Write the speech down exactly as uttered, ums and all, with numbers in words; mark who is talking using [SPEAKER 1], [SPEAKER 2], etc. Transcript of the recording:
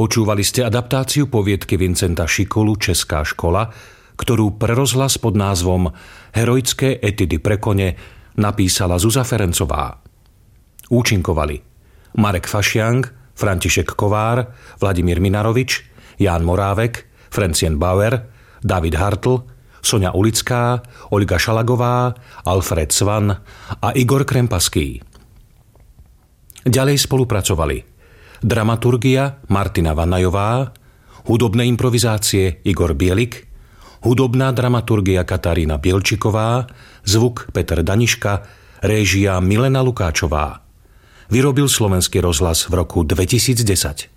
[SPEAKER 1] Počúvali ste adaptáciu poviedky Vincenta Šikulu Česká škola, ktorú pre rozhlas pod názvom Heroické etudy pre kone napísala Zuza Ferencová. Účinkovali Marek Fašiang, František Kovár, Vladimír Minarovič, Ján Morávek, Francien Bauer, David Hartl, Soňa Ulická, Olga Šalagová, Alfred Svan a Igor Krempaský. Ďalej spolupracovali dramaturgia Martina Vanajová, hudobné improvizácie Igor Bielik, hudobná dramaturgia Katarína Bielčiková, zvuk Peter Daniška, réžia Milena Lukáčová. Vyrobil Slovenský rozhlas v roku dvetisícdesať.